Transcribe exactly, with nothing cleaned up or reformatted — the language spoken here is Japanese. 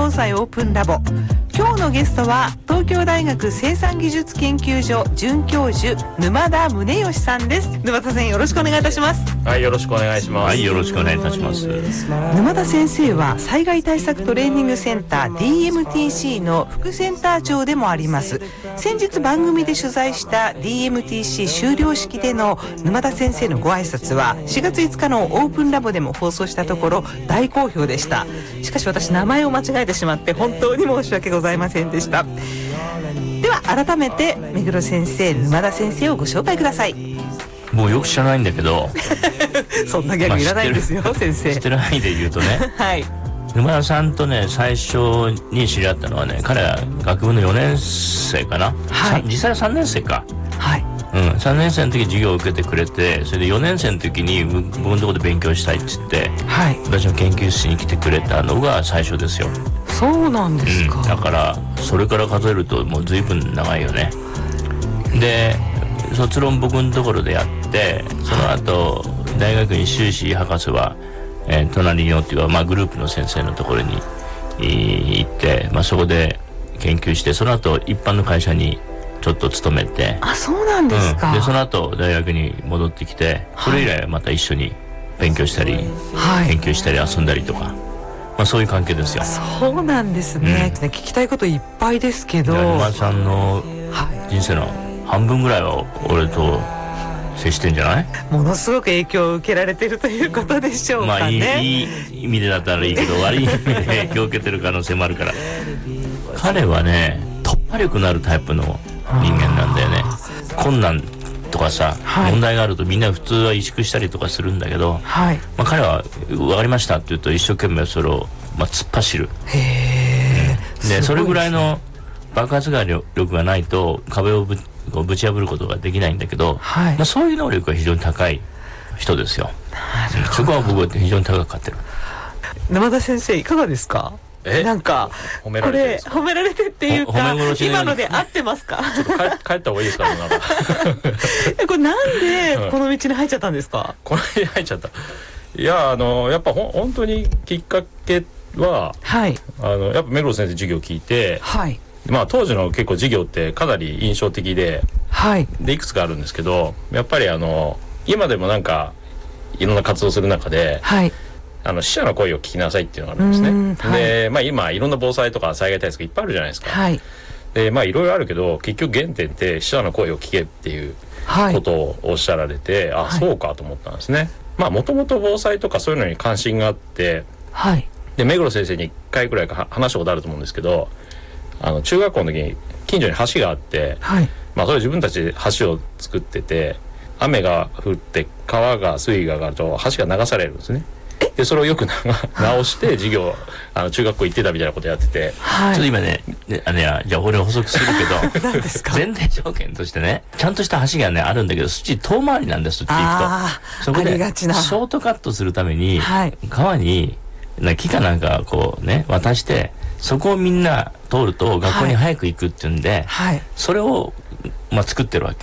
防災オープンラボ。今日のゲストは東京大学生産技術研究所准教授沼田宗義さんです。沼田さん、よろしくお願いいたします。 はい、よろしくお願いします。 はい、よろしくお願いいたします。 沼田先生は災害対策トレーニングセンター ディーエムティーシー の副センター長でもあります。先日番組で取材した ディーエムティーシー 修了式での沼田先生のご挨拶はしがついつかのオープンラボでも放送したところ大好評でした。しかし私、名前を間違えてしまって本当に申し訳ございませんでした。では改めて目黒先生、沼田先生をご紹介ください。 もうよく知らないんだけどそんなギャグいらないんですよ、まあ、先生。 知ってる範囲で言うとねはい、 沼田さんとね、最初に知り合ったのはね、彼は学部のよねん生かな、はい、実際はさんねん生か、 はい、 うん、さんねん生の時授業を受けてくれて、それでよねん生の時に僕のところで勉強したいって言って、はい、私の研究室に来てくれたのが最初ですよ。 そうなんですか、 うん、だからそれから数えるともう随分長いよね。で卒論僕のところでやって、その後大学に修士博士は、えー、隣のっていうか、まあ、グループの先生のところに行って、まあ、そこで研究して、その後一般の会社にちょっと勤めて。 あ、そうなんですか、 うん、でその後大学に戻ってきて、それ以来また一緒に勉強したり、はい、研究したり遊んだりとか、まあ、そういう関係ですよ。 そうなんですね、うん、聞きたいこといっぱいですけど、 沼田さんの人生の半分ぐらいは俺と接してんじゃない？ ものすごく影響を受けられてるということでしょうかね。まあ、いい、いい意味でだったらいいけど悪い意味で影響を受けてる可能性もあるから彼はね、突破力のあるタイプの人間なんだよね。困難とかさ、はい、問題があるとみんな普通は萎縮したりとかするんだけど、はい、まあ、彼は分かりましたって言うと一生懸命それを、まあ、突っ走る。へー、うん、でそれぐらいの爆発力がないと壁をぶぶち破ることができないんだけど、はい、まあ、そういう能力が非常に高い人ですよ。そこは僕は非常に高く買ってる。 沼田先生いかがですか？え、なんか褒められてるんですか？これ褒められてっていうか、今ので合ってますか？ ちょっと帰, 帰った方がいいですかね。なんかこれなんでこの道に入っちゃったんですか？ この道に入っちゃった。いや、あのやっぱほ本当にきっかけは、はい、あのやっぱ目黒先生授業を聞いて、はい、まあ、当時の結構授業ってかなり印象的で、はい、でいくつかあるんですけど、やっぱりあの今でもなんかいろんな活動する中で、はい、あの死者の声を聞きなさいっていうのがあるんですね。はい、で、まあ、今いろんな防災とか災害対策いっぱいあるじゃないですか。はい、で、まあ、いろいろあるけど結局原点って死者の声を聞けっていうことをおっしゃられて、はい、あ、そうかと思ったんですね。まあ、もともと防災とかそういうのに関心があって、はい、で目黒先生にいっかいくらいか話したことあると思うんですけど、あの中学校の時に近所に橋があって、はい、まあ、それ自分たちで橋を作ってて、雨が降って川が水位が上がると橋が流されるんですね。でそれをよく直して授業あの中学校行ってたみたいなことやってて、 はい、ちょっと今ね、あのやじゃあ俺補足するけど前提条件としてね、ちゃんとした橋がねあるんだけど、そっち遠回りなんです。そっち行くとそこでショートカットするために、はい、川に木かなんかこうね渡して、そこをみんな通ると学校に早く行くっていうんで、はい、それを、まあ、作ってるわけ。